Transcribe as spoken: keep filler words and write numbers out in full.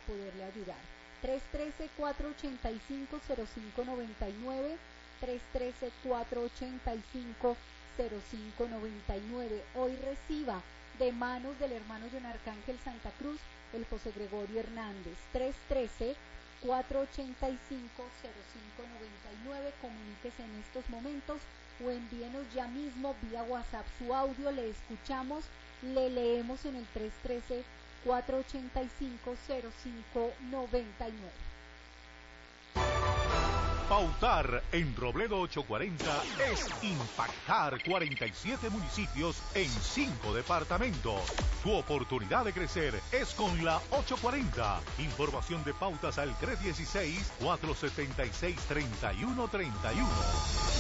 poderle ayudar. tres uno tres, cuatro ocho cinco, cero cinco nueve nueve, tres uno tres, cuatro ocho cinco, cero cinco nueve nueve. Hoy reciba de manos del hermano John Arcángel Santa Cruz el José Gregorio Hernández. tres uno tres, cuatro ocho cinco, cero cinco nueve nueve. Comuníquese en estos momentos o envíenos ya mismo vía WhatsApp su audio, le escuchamos, le leemos en el tres uno tres, cuatro ocho cinco, cero cinco nueve nueve. Pautar en Robledo ochocientos cuarenta es impactar cuarenta y siete municipios en cinco departamentos. Tu oportunidad de crecer es con la ochocientos cuarenta. Información de pautas al tres uno seis, cuatro siete seis, tres uno tres uno.